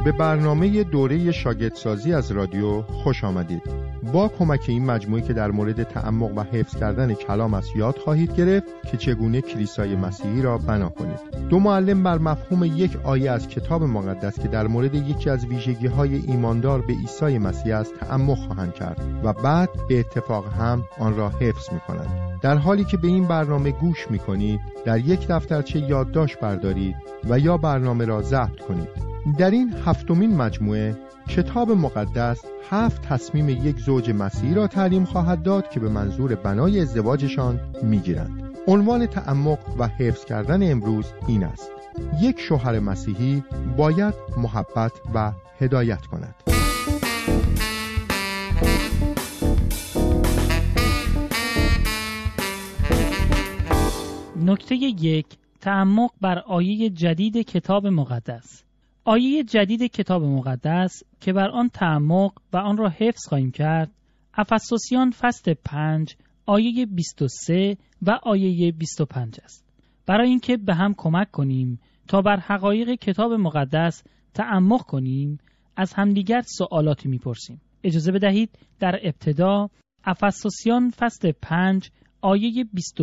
به برنامه دوره شاگردسازی از رادیو خوش آمدید. با کمک این مجموعه که در مورد تعمق و حفظ کردن کلام است یاد خواهید گرفت که چگونه کلیسای مسیحی را بنا کنید. دو معلم بر مفهوم یک آیه از کتاب مقدس که در مورد یکی از ویژگی‌های ایماندار به عیسی مسیح است تعمق خواهند کرد و بعد به اتفاق هم آن را حفظ می‌کنند. در حالی که به این برنامه گوش می‌کنید، در یک دفترچه یادداشت بردارید و یا برنامه را ضبط کنید. در این هفتمین مجموعه کتاب مقدس 7 تصمیم یک زوج مسیحی را تعلیم خواهد داد که به منظور بنای ازدواجشان میگیرند. عنوان تعمق و حفظ کردن امروز این است: یک شوهر مسیحی باید محبت و هدایت کند. نکته 1: تعمق بر آیه جدید کتاب مقدس. آیه جدید کتاب مقدس که بر آن تعمق و آن را حفظ خواهیم کرد، افسوسیان فصل 5 آیه 23 و آیه 25 است. برای اینکه به هم کمک کنیم تا بر حقایق کتاب مقدس تعمق کنیم، از همدیگر سوالاتی میپرسیم. اجازه بدهید در ابتدا افسوسیان فصل 5 آیه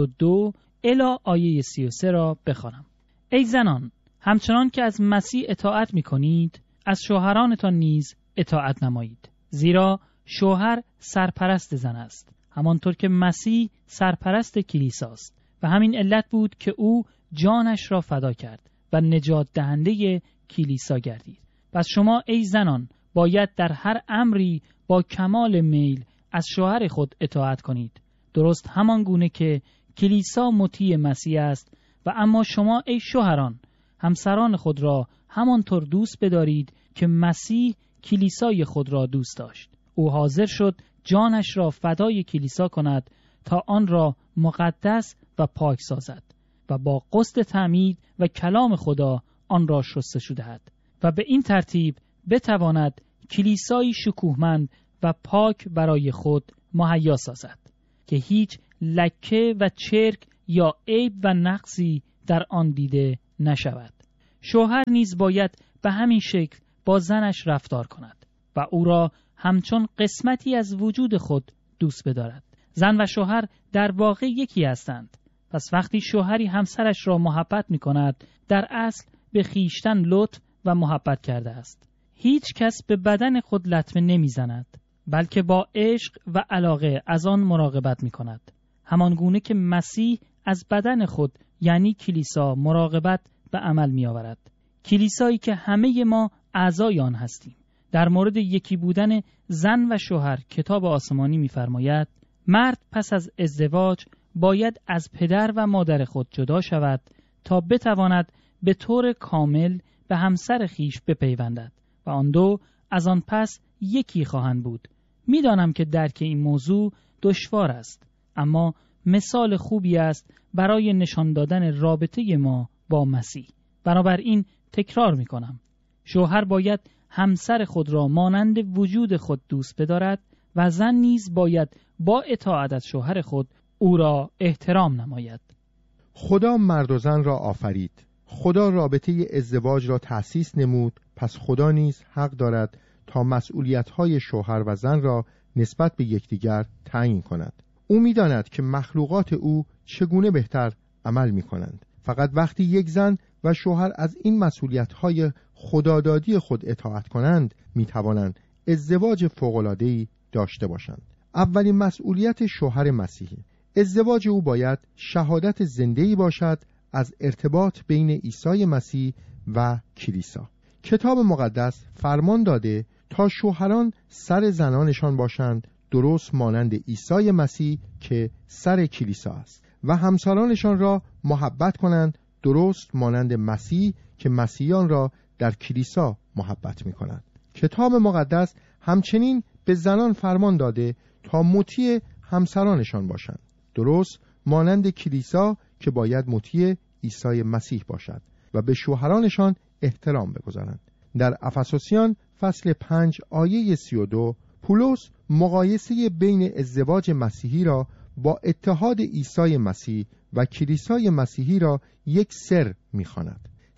22 الی آیه 33 را بخوانم. ای زنان، همچنان که از مسیح اطاعت می کنید، از شوهرانتان نیز اطاعت نمایید. زیرا شوهر سرپرست زن است، همانطور که مسیح سرپرست کلیساست و همین علت بود که او جانش را فدا کرد و نجات دهنده کلیسا گردید. پس شما ای زنان باید در هر امری با کمال میل از شوهر خود اطاعت کنید، درست همان گونه که کلیسا مطیع مسیح است. و اما شما ای شوهران همسران خود را همانطور دوست بدارید که مسیح کلیسای خود را دوست داشت. او حاضر شد جانش را فدای کلیسا کند تا آن را مقدس و پاک سازد و با قصد تعمید و کلام خدا آن را شستشو دهد و به این ترتیب بتواند کلیسایی شکوهمند و پاک برای خود مهیا سازد که هیچ لکه و چرک یا عیب و نقصی در آن دیده نشود. شوهر نیز باید به همین شکل با زنش رفتار کند و او را همچون قسمتی از وجود خود دوست بدارد. زن و شوهر در واقع یکی هستند. پس وقتی شوهری همسرش را محبت می کند، در اصل به خیشتن لطف و محبت کرده است. هیچ کس به بدن خود لطمه نمی زند، بلکه با عشق و علاقه از آن مراقبت می کند. همان گونه که مسیح از بدن خود یعنی کلیسا مراقبت به عمل می آورد. کلیسایی که همه ما اعضای آن هستیم. در مورد یکی بودن زن و شوهر کتاب آسمانی می فرماید: مرد پس از ازدواج باید از پدر و مادر خود جدا شود تا بتواند به طور کامل به همسر خیش بپیوندد و آن دو از آن پس یکی خواهند بود. می دانم که درک این موضوع دشوار است، اما مثال خوبی است برای نشان دادن رابطه ما با مسیح. بنابراین تکرار می کنم: شوهر باید همسر خود را مانند وجود خود دوست بدارد و زن نیز باید با اطاعت از شوهر خود او را احترام نماید. خدا مرد و زن را آفرید. خدا رابطه ازدواج را تأسیس نمود، پس خدا نیز حق دارد تا مسئولیت‌های شوهر و زن را نسبت به یکدیگر تعیین کند. او می‌داند که مخلوقات او چگونه بهتر عمل می‌کنند. فقط وقتی یک زن و شوهر از این مسئولیت‌های خدادادی خود اطاعت کنند، می‌توانند ازدواج فوق‌العاده‌ای داشته باشند. اولین مسئولیت شوهر مسیحی: ازدواج او باید شهادت زنده‌ای باشد از ارتباط بین عیسی مسیح و کلیسا. کتاب مقدس فرمان داده تا شوهران سر زنانشان باشند، درست مانند عیسی مسیح که سر کلیسا است، و همسرانشان را محبت کنند، درست مانند مسیح که مسیحیان را در کلیسا محبت می کند. کتاب مقدس همچنین به زنان فرمان داده تا مطیع همسرانشان باشند، درست مانند کلیسا که باید مطیع عیسی مسیح باشد و به شوهرانشان احترام بگذارند. در افسوسیان فصل 5 آیه 32 پولس مقایسه بین ازدواج مسیحی را با اتحاد عیسی مسیح و کلیسای مسیحی را یک سر می‌خواند.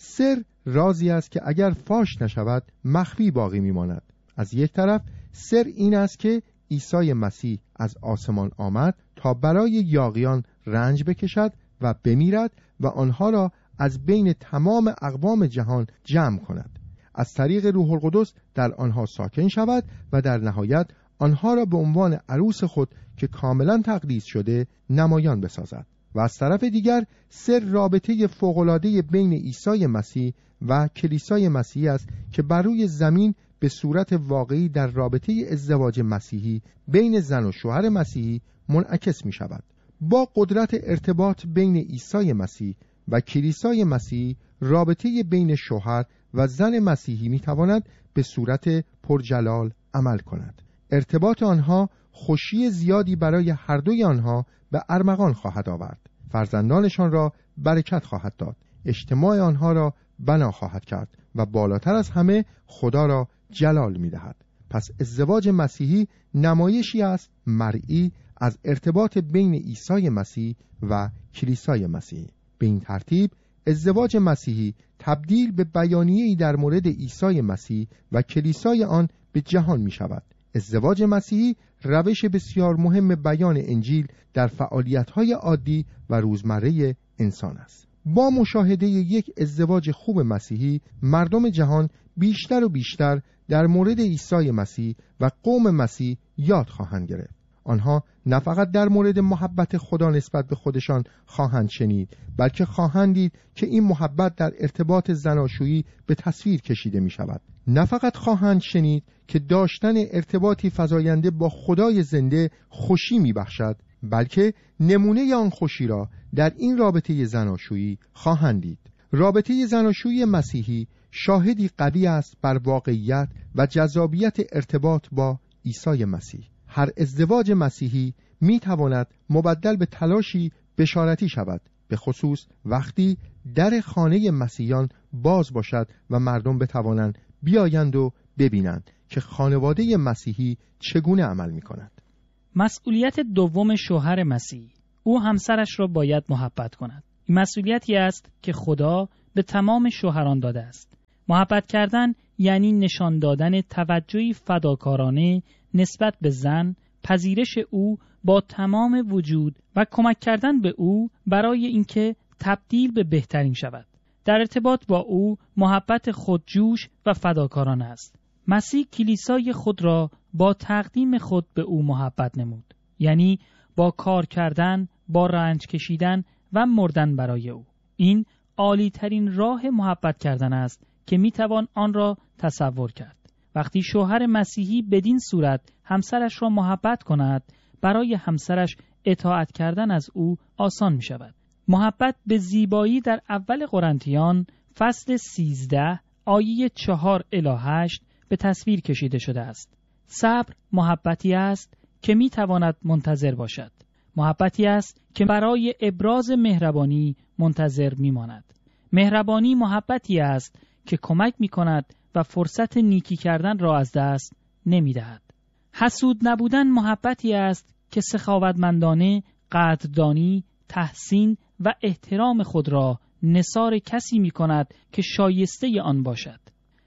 سر رازی است که اگر فاش نشود مخفی باقی میماند. از یک طرف سر این است که عیسی مسیح از آسمان آمد تا برای یاغیان رنج بکشد و بمیرد و آنها را از بین تمام اقوام جهان جمع کند، از طریق روح القدس در آنها ساکن شود و در نهایت آنها را به عنوان عروس خود که کاملا تقدیس شده نمایان بسازد. و از طرف دیگر سر رابطه فوق‌العاده بین عیسی مسیح و کلیسای مسیحی است که بر روی زمین به صورت واقعی در رابطه ازدواج مسیحی بین زن و شوهر مسیحی منعکس می شود. با قدرت ارتباط بین عیسی مسیح و کلیسای مسیحی، رابطه بین شوهر و زن مسیحی می تواند به صورت پرجلال عمل کند. ارتباط آنها خوشی زیادی برای هر دوی آنها به ارمغان خواهد آورد. فرزندانشان را برکت خواهد داد، اجتماع آنها را بنا خواهد کرد و بالاتر از همه خدا را جلال می دهد. پس ازدواج مسیحی نمایشی است مرئی از ارتباط بین عیسی مسیح و کلیسای مسیحی. به این ترتیب ازدواج مسیحی تبدیل به بیانیه‌ای در مورد عیسی مسیح و کلیسای آن به جهان می شود. ازدواج مسیحی روش بسیار مهم بیان انجیل در فعالیت‌های عادی و روزمره انسان است. با مشاهده یک ازدواج خوب مسیحی، مردم جهان بیشتر و بیشتر در مورد عیسی مسیح و قوم مسیح یاد خواهند گرفت. آنها نه فقط در مورد محبت خدا نسبت به خودشان خواهند شنید، بلکه خواهند دید که این محبت در ارتباط زناشویی به تصویر کشیده می شود. نه فقط خواهند شنید که داشتن ارتباطی فزاینده با خدای زنده خوشی می بخشد، بلکه نمونه آن خوشی را در این رابطه زناشویی خواهند دید. رابطه زناشویی مسیحی شاهدی قوی است بر واقعیت و جذابیت ارتباط با عیسی مسیح. هر ازدواج مسیحی می تواند مبدل به تلاشی بشارتی شود، به خصوص وقتی در خانه مسیحیان باز باشد و مردم بتوانند بیایند و ببینند که خانواده مسیحی چگونه عمل می کند. مسئولیت دوم شوهر مسیحی، او همسرش را باید محبت کند. این مسئولیتی است که خدا به تمام شوهران داده است. محبت کردن یعنی نشان دادن توجهی فداکارانه نسبت به زن، پذیرش او با تمام وجود و کمک کردن به او برای اینکه تبدیل به بهترین شود. در ارتباط با او محبت خودجوش و فداکارانه است. مسیح کلیسای خود را با تقدیم خود به او محبت نمود، یعنی با کار کردن، با رنج کشیدن و مردن برای او. این عالی ترین راه محبت کردن است که میتوان آن را تصور کرد. وقتی شوهر مسیحی بدین صورت همسرش را محبت کند، برای همسرش اطاعت کردن از او آسان می شود. محبت به زیبایی در اول قرنتیان فصل 13 آیه 4 الی 8 به تصویر کشیده شده است. صبر محبتی است که می تواند منتظر باشد. محبتی است که برای ابراز مهربانی منتظر می ماند. مهربانی محبتی است که کمک می کند و فرصت نیکی کردن را از دست نمی دهد. حسود نبودن محبتی است که سخاوتمندانه قدردانی، تحسین و احترام خود را نثار کسی می کند که شایسته آن باشد.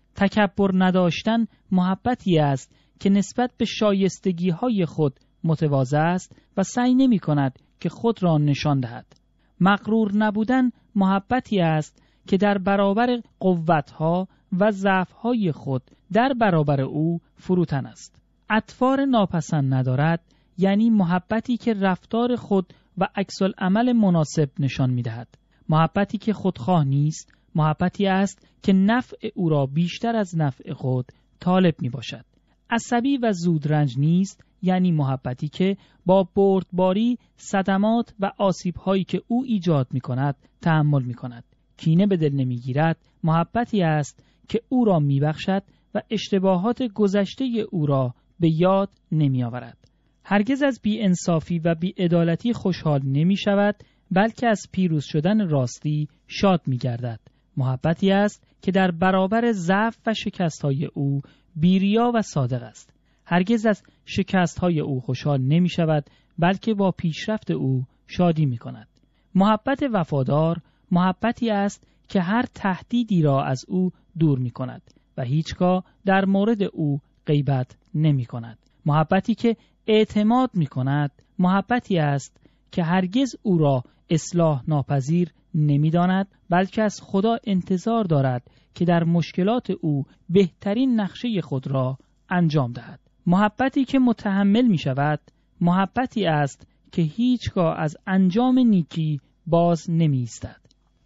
تکبر نداشتن محبتی است که نسبت به شایستگی های خود متواضع است و سعی نمی کند که خود را نشان دهد. مغرور نبودن محبتی است که در برابر قوتها و ضعف‌های خود در برابر او فروتن است. اطوار ناپسند ندارد، یعنی محبتی که رفتار خود و عکس‌العمل مناسب نشان می‌دهد. محبتی که خودخواه نیست، محبتی است که نفع او را بیشتر از نفع خود طالب می‌باشد. عصبی و زودرنج نیست، یعنی محبتی که با بردباری صدمات و آسیب‌هایی که او ایجاد می‌کند تحمل می‌کند. کینه به دل نمی‌گیرد، محبتی است که او را می‌بخشد و اشتباهات گذشته او را به یاد نمی‌آورد. هرگز از بی‌انصافی و بی‌عدالتی خوشحال نمی‌شود، بلکه از پیروز شدن راستی شاد می‌گردد. محبتی است که در برابر ضعف و شکست‌های او بی‌ریا و صادق است. هرگز از شکست‌های او خوشحال نمی‌شود، بلکه با پیشرفت او شادی می‌کند. محبت وفادار محبتی است که هر تهدیدی را از او دور می کند و هیچگاه در مورد او غیبت نمی کند. محبتی که اعتماد می کند محبتی است که هرگز او را اصلاح ناپذیر نمی داند، بلکه از خدا انتظار دارد که در مشکلات او بهترین نقشه خود را انجام دهد. محبتی که متحمل می شود محبتی است که هیچگاه از انجام نیکی باز نمی ایستد.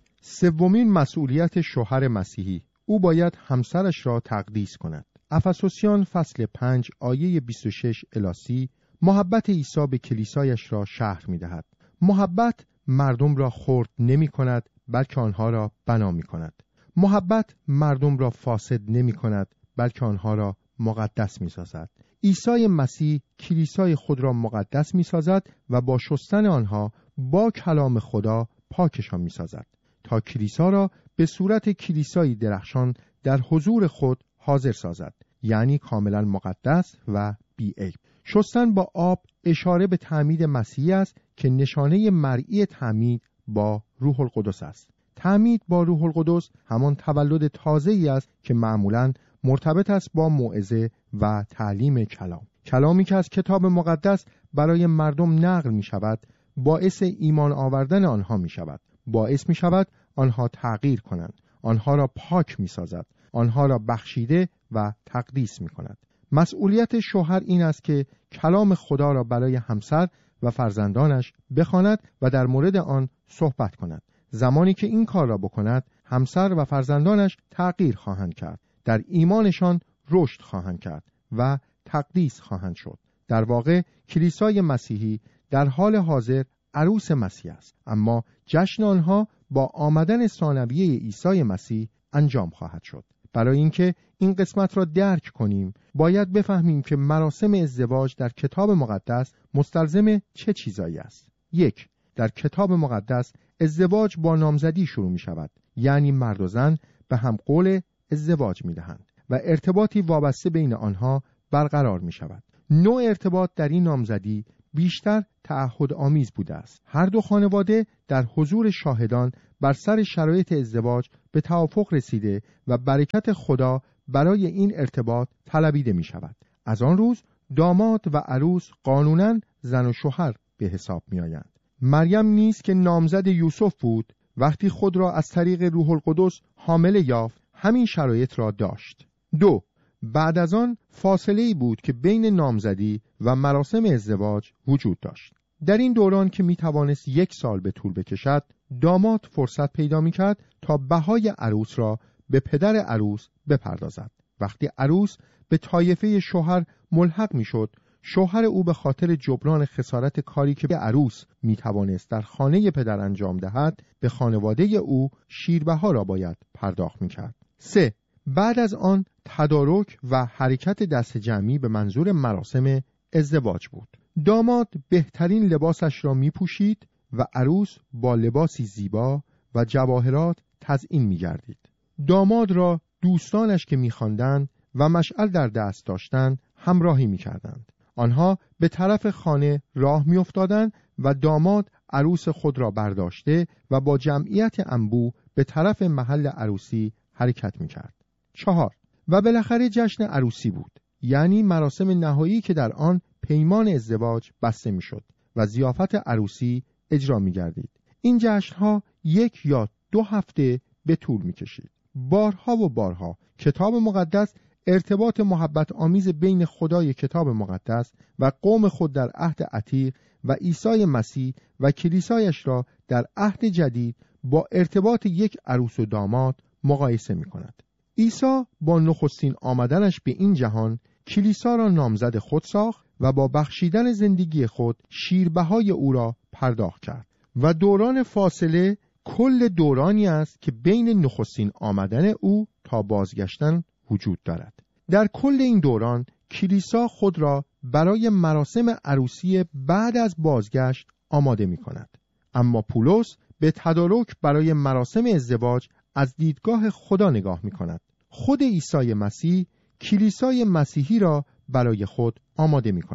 سومین مسئولیت شوهر مسیحی، او باید همسرش را تقدیس کند. افسوسیان فصل 5 آیه 26 الی 30 محبت عیسی به کلیسایش را شرح می دهد. محبت مردم را خرد نمی کند بلکه آنها را بنا می کند. محبت مردم را فاسد نمی کند بلکه آنها را مقدس می سازد. عیسی مسیح کلیسای خود را مقدس می سازد و با شستن آنها با کلام خدا پاکشان می سازد تا کلیسا را به صورت کلیسایی درخشان در حضور خود حاضر سازد، یعنی کاملا مقدس و بی‌عیب. شستن با آب اشاره به تعمید مسیحی است که نشانه مرئی تعمید با روح القدس است. تعمید با روح القدس همان تولد تازه‌ای است که معمولاً مرتبط است با موعظه و تعلیم کلام. کلامی که از کتاب مقدس برای مردم نقل می شود باعث ایمان آوردن آنها می شود. باعث می شود آنها تغییر کنند. آنها را پاک می سازد. آنها را بخشیده و تقدیس می کند. مسئولیت شوهر این است که کلام خدا را برای همسر و فرزندانش بخواند و در مورد آن صحبت کند. زمانی که این کار را بکند، همسر و فرزندانش تغییر خواهند کرد. در ایمانشان رشد خواهند کرد و تقدیس خواهند شد. در واقع کلیسای مسیحی در حال حاضر عروس مسیح است، اما جشن آنها با آمدن ثانویه عیسی مسیح انجام خواهد شد. برای اینکه این قسمت را درک کنیم باید بفهمیم که مراسم ازدواج در کتاب مقدس مستلزم چه چیزایی است. 1. در کتاب مقدس ازدواج با نامزدی شروع می شود، یعنی مرد و زن به هم قول ازدواج می دهند و ارتباطی وابسته بین آنها برقرار می شود. نوع ارتباط در این نامزدی بیشتر تعهد آمیز بوده است. هر دو خانواده در حضور شاهدان بر سر شرایط ازدواج به توافق رسیده و برکت خدا برای این ارتباط طلبیده می شود. از آن روز داماد و عروس قانوناً زن و شوهر به حساب می آیند. مریم نیز که نامزد یوسف بود وقتی خود را از طریق روح القدس حامل یافت همین شرایط را داشت. 2. بعد از آن فاصله‌ای بود که بین نامزدی و مراسم ازدواج وجود داشت. در این دوران که می توانست 1 سال به طول بکشد، داماد فرصت پیدا می کرد تا بهای عروس را به پدر عروس بپردازد. وقتی عروس به طایفه شوهر ملحق می شد، شوهر او به خاطر جبران خسارت کاری که به عروس می توانست در خانه پدر انجام دهد، به خانواده او شیربها را باید پرداخت می کرد. 3. بعد از آن تدارک و حرکت دست جمعی به منظور مراسم ازدواج بود. داماد بهترین لباسش را می پوشید و عروس با لباسی زیبا و جواهرات تزیین می گردید. داماد را دوستانش که می خواندند و مشعل در دست داشتند همراهی می کردند. آنها به طرف خانه راه می افتادند و داماد عروس خود را برداشته و با جمعیت انبوه به طرف محل عروسی حرکت می کرد. 4. و بالاخره جشن عروسی بود، یعنی مراسم نهایی که در آن پیمان ازدواج بسته می شد و ضیافت عروسی اجرا می گردید. این جشنها 1 یا 2 هفته به طول می کشید. بارها و بارها کتاب مقدس ارتباط محبت آمیز بین خدای کتاب مقدس و قوم خود در عهد عتیق و عیسی مسیح و کلیسایش را در عهد جدید با ارتباط یک عروس و داماد مقایسه می کند. عیسی با نخستین آمدنش به این جهان کلیسا را نامزد خود ساخت و با بخشیدن زندگی خود شیربهای او را پرداخت کرد و دوران فاصله کل دورانی است که بین نخستین آمدن او تا بازگشتن وجود دارد. در کل این دوران کلیسا خود را برای مراسم عروسی بعد از بازگشت آماده می کند. اما پولس به تدارک برای مراسم ازدواج از دیدگاه خدا نگاه می کند. خود عیسی مسیح کلیسای مسیحی را برای خود آماده می کند.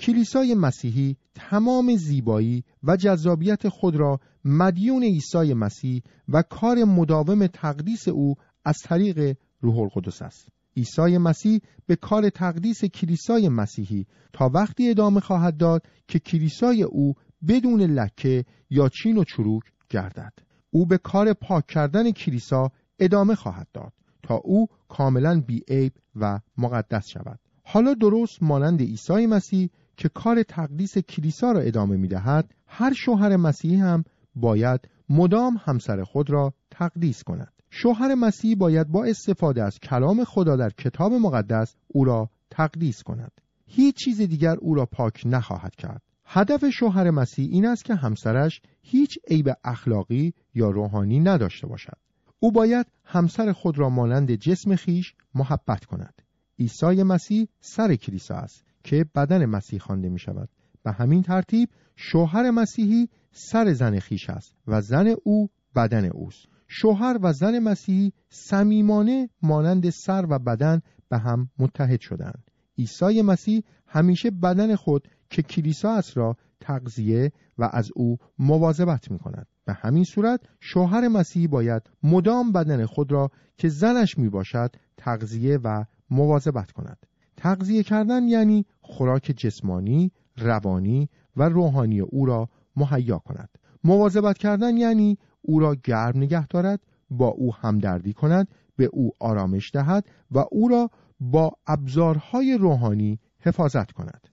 کلیسای مسیحی تمام زیبایی و جذابیت خود را مدیون عیسی مسیح و کار مداوم تقدیس او از طریق روح القدس است. عیسی مسیح به کار تقدیس کلیسای مسیحی تا وقتی ادامه خواهد داد که کلیسای او بدون لکه یا چین و چروک گردد. او به کار پاک کردن کلیسا ادامه خواهد داد تا او کاملا بی‌عیب و مقدس شود. حالا درست مانند عیسی مسیح که کار تقدیس کلیسا را ادامه می‌دهد، هر شوهر مسیحی هم باید مدام همسر خود را تقدیس کند. شوهر مسیحی باید با استفاده از کلام خدا در کتاب مقدس او را تقدیس کند. هیچ چیز دیگر او را پاک نخواهد کرد. هدف شوهر مسیحی این است که همسرش هیچ عیب اخلاقی یا روحانی نداشته باشد. او باید همسر خود را مانند جسم خیش محبت کند. عیسی مسیح سر کلیسا است که بدن مسیح خوانده می شود. به همین ترتیب شوهر مسیحی سر زن خیش است و زن او بدن اوست. شوهر و زن مسیحی صمیمانه مانند سر و بدن به هم متحد شدند. عیسی مسیح همیشه بدن خود که کلیسا است را تغذیه و از او مواظبت می کند. به همین صورت شوهر مسیحی باید مدام بدن خود را که زنش می باشد تغذیه و مواظبت کند. تغذیه کردن یعنی خوراک جسمانی، روانی و روحانی او را مهیا کند. مواظبت کردن یعنی او را گرم نگه دارد، با او همدردی کند، به او آرامش دهد و او را با ابزارهای روحانی حفاظت کند.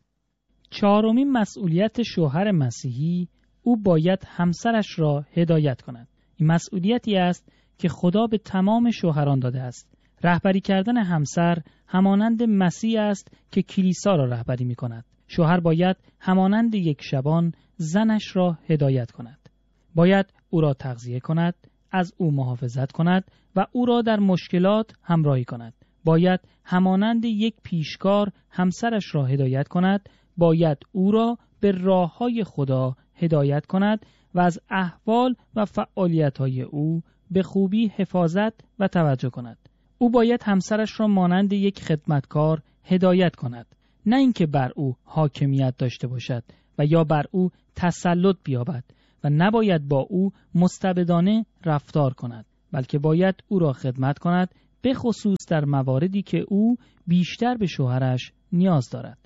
چهارمین مسئولیت شوهر مسیحی، او باید همسرش را هدایت کند. این مسئولیتی است که خدا به تمام شوهران داده است. رهبری کردن همسر همانند مسیح است که کلیسا را رهبری می کند. شوهر باید همانند یک شبان زنش را هدایت کند. باید او را تغذیه کند، از او محافظت کند و او را در مشکلات همراهی کند. باید همانند یک پیشکار همسرش را هدایت کند. باید او را به راههای خدا هدایت کند و از احوال و فعالیت‌های او به خوبی حفاظت و توجه کند. او باید همسرش را مانند یک خدمتکار هدایت کند، نه اینکه بر او حاکمیت داشته باشد و یا بر او تسلط بیابد و نباید با او مستبدانه رفتار کند، بلکه باید او را خدمت کند، به خصوص در مواردی که او بیشتر به شوهرش نیاز دارد.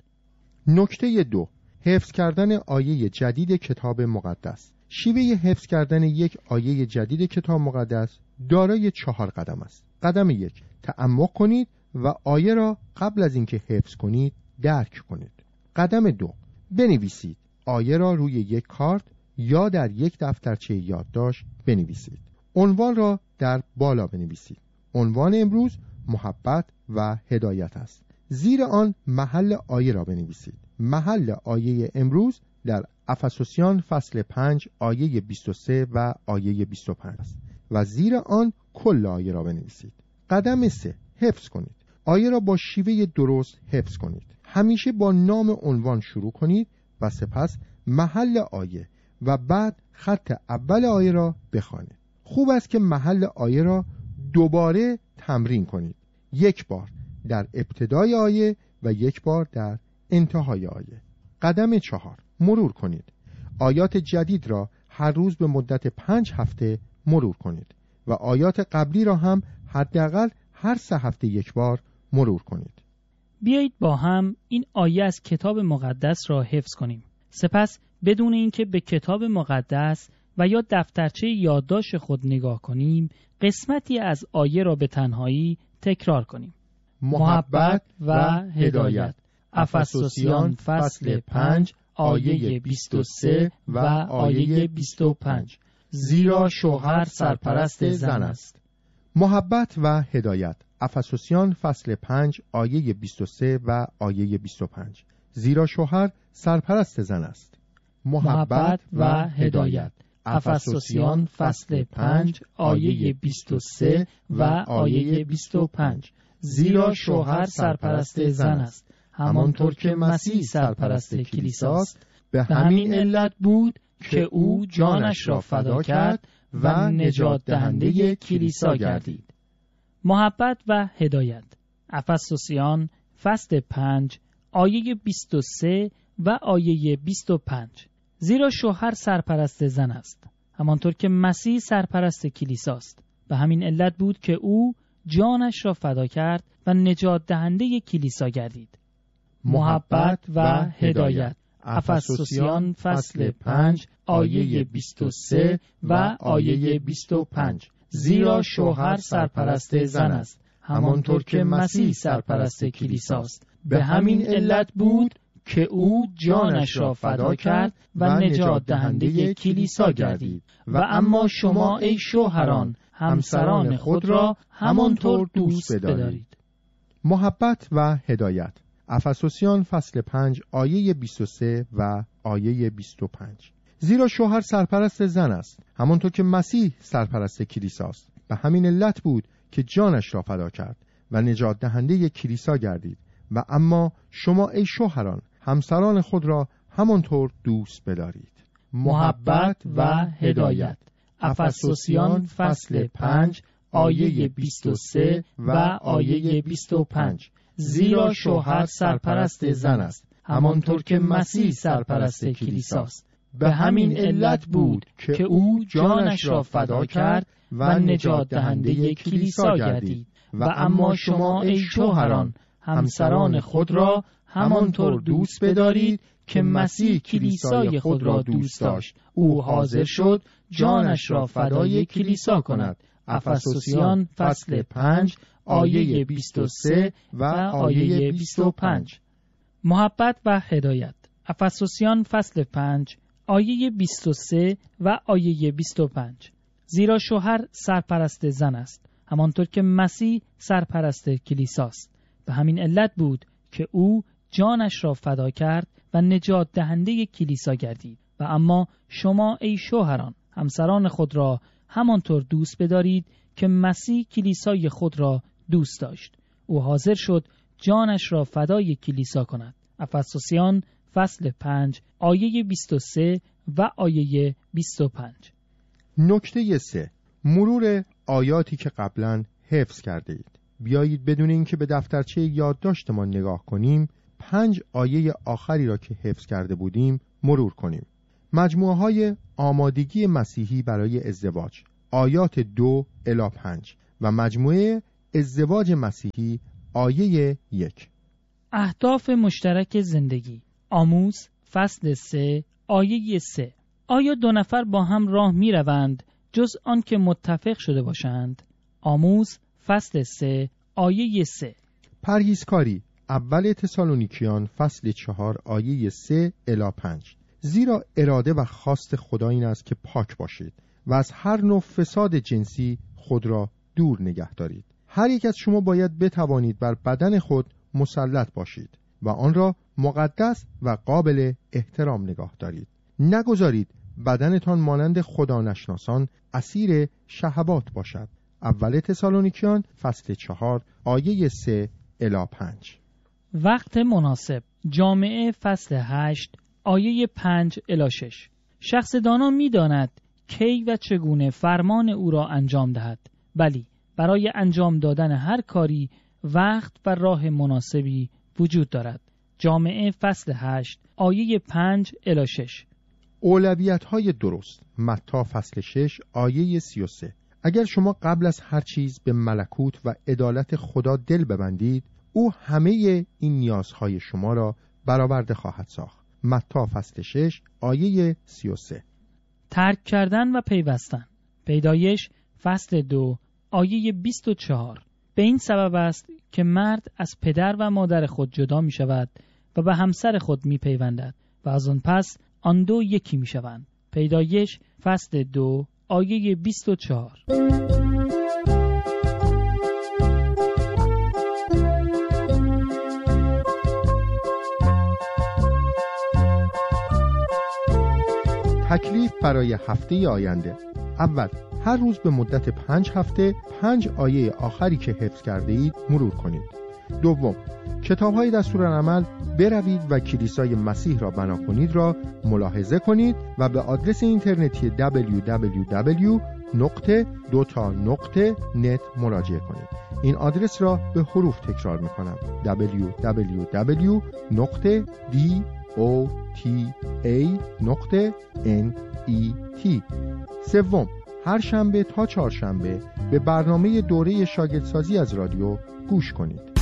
نکته 2. حفظ کردن آیه جدید کتاب مقدس. شیوه حفظ کردن یک آیه جدید کتاب مقدس دارای 4 قدم است. قدم 1. تعمق کنید و آیه را قبل از اینکه حفظ کنید درک کنید. قدم 2. بنویسید. آیه را روی یک کارت یا در یک دفترچه یادداشت بنویسید. عنوان را در بالا بنویسید. عنوان امروز محبت و هدایت است. زیر آن محل آیه را بنویسید. محل آیه امروز در افسوسیان فصل 5 آیه 23 و آیه 25 است و زیر آن کل آیه را بنویسید. قدم 3. حفظ کنید. آیه را با شیوه درست حفظ کنید. همیشه با نام عنوان شروع کنید و سپس محل آیه و بعد خط اول آیه را بخوانید. خوب است که محل آیه را دوباره تمرین کنید. یک بار در ابتدای آیه و یک بار در انتهای آیه. قدم 4. مرور کنید. آیات جدید را هر روز به مدت 5 هفته مرور کنید و آیات قبلی را هم حداقل هر 3 هفته یک بار مرور کنید. بیایید با هم این آیه از کتاب مقدس را حفظ کنیم. سپس بدون اینکه به کتاب مقدس و یا دفترچه یادداشت خود نگاه کنیم، قسمتی از آیه را به تنهایی تکرار کنیم. محبت و هدایت. افسوسیان فصل 5 آیه 23 و آیه 25. زیرا شوهر سرپرست زن است. محبت و هدایت. افسوسیان فصل 5 آیه 23 و آیه 25. زیرا شوهر سرپرست زن است. محبت و هدایت. افسوسیان فصل 5 آیه 23 و آیه 25. زیرا شوهر سرپرست زن است، همانطور که مسیح سرپرست کلیساست. به همین علت بود که او جانش را فدا کرد و نجات دهنده کلیسا گردید. محبت و هدایت. افسوسیان فصل 5 آیه 23 و آیه 25. زیرا شوهر سرپرست زن است، همانطور که مسیح سرپرست کلیساست. به همین علت بود که او جانش را فدا کرد و نجات دهنده کلیسا گردید. محبت و هدایت. افسوسیان فصل 5 آیه 23 و آیه 25. زیرا شوهر سرپرست زن است، همانطور که مسیح سرپرست کلیساست. به همین علت بود که او جانش را فدا کرد و نجات دهنده کلیسا گردید. و اما شما ای شوهران همسران خود را همانطور دوست بدارید. محبت و هدایت. افسوسیان فصل 5 آیه 23 و آیه 25. زیرا شوهر سرپرست زن است، همانطور که مسیح سرپرست کلیساست. به همین علت بود که جانش را فدا کرد و نجات دهنده کلیسا گردید. و اما شما ای شوهران همسران خود را همانطور دوست بدارید. محبت و هدایت. افسوسیان فصل 5 آیه 23 و آیه 25. زیرا شوهر سرپرست زن است، همانطور که مسیح سرپرست کلیساست. به همین علت بود که او جانش را فدا کرد و نجات دهنده کلیسا گردید. و اما شما ای شوهران همسران خود را همانطور دوست بدارید که مسیح کلیسای خود را دوست داشت. او حاضر شد جانش را فدای کلیسا کند. افسوسیان فصل 5 آیه 23 و آیه 25. محبت و هدایت. افسوسیان فصل 5 آیه 23 و آیه 25. زیرا شوهر سرپرست زن است، همانطور که مسیح سرپرست کلیساست. به همین علت بود که او جانش را فدا کرد و نجات دهنده کلیسا گردید. و اما شما ای شوهران همسران خود را همانطور دوست بدارید که مسیح کلیسای خود را دوست داشت. او حاضر شد جانش را فدای کلیسا کند. افسوسیان فصل 5 آیه 23 و آیه 25. نکته 3. مرور آیاتی که قبلا حفظ کرده اید. بیایید بدون اینکه به دفترچه یادداشتمان نگاه کنیم 5 آیه آخری را که حفظ کرده بودیم مرور کنیم. مجموعه های آمادگی مسیحی برای ازدواج آیات 2 الی 5 و مجموعه ازدواج مسیحی آیه 1. اهداف مشترک زندگی. آموز فصل 3 آیه 3. آیا دو نفر با هم راه می روند جز آن که متفق شده باشند؟ آموز فصل 3 آیه 3. پرهیزکاری. اول تسالونیکیان فصل 4 آیه 3 الی 5. زیرا اراده و خواست خدا این است که پاک باشید و از هر نوع فساد جنسی خود را دور نگه دارید. هر یک از شما باید بتوانید بر بدن خود مسلط باشید و آن را مقدس و قابل احترام نگاه دارید. نگذارید بدنتان مانند خدا نشناسان اسیر شهوات باشد. اول تسالونیکیان فصل 4 آیه 3 الی 5. وقت مناسب. جامعه فصل 8 آیه 5 الی 6. شخص دانا می داند کی و چگونه فرمان او را انجام دهد، بلی برای انجام دادن هر کاری وقت و راه مناسبی وجود دارد. جامعه فصل 8 آیه 5 الی 6. اولویت‌های درست. متی فصل 6 آیه 33. اگر شما قبل از هر چیز به ملکوت و عدالت خدا دل ببندید، او همه این نیازهای شما را برآورده خواهد ساخت. متی فصل 6 آیه 33. ترک کردن و پیوستن. پیدایش فصل 2 آیه 24. به این سبب است که مرد از پدر و مادر خود جدا می شود و به همسر خود می پیوندد و از آن پس آن دو یکی می شوند. پیدایش فصل 2 آیه 24. تکلیف برای هفته آینده. اول، هر روز به مدت 5 هفته 5 آیه آخری که حفظ کرده اید مرور کنید. دوم، کتاب‌های دستورالعمل بروید و کلیسای مسیح را بنا کنید را ملاحظه کنید و به آدرس اینترنتی www.2ta.net مراجعه کنید. این آدرس را به حروف تکرار می‌کنم: www.2ta.net سوم، هر شنبه تا چهارشنبه به برنامه دوره شاگردسازی از رادیو گوش کنید.